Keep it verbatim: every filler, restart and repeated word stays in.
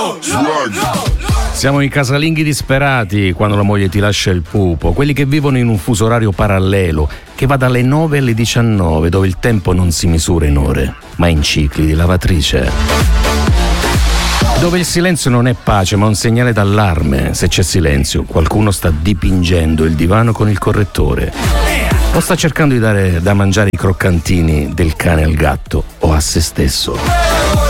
Siamo i casalinghi disperati quando la moglie ti lascia il pupo, quelli che vivono in un fuso orario parallelo che va dalle nove alle diciannove, dove il tempo non si misura in ore, ma in cicli di lavatrice. Dove il silenzio non è pace, ma un segnale d'allarme. Se c'è silenzio, qualcuno sta dipingendo il divano con il correttore o sta cercando di dare da mangiare i croccantini del cane al gatto o a se stesso.